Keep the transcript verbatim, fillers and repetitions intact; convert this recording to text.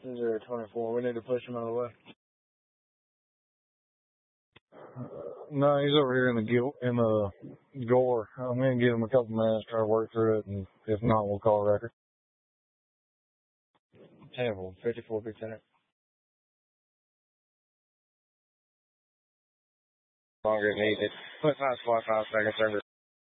zero twenty-four. We need to push him out of the way. No, he's over here in the Gil- in the Gore. I'm going to give him a couple minutes, try to work through it, and if not, we'll call a record. Terrible. fifty-four percent. Longer needed. Put five, five, five seconds over.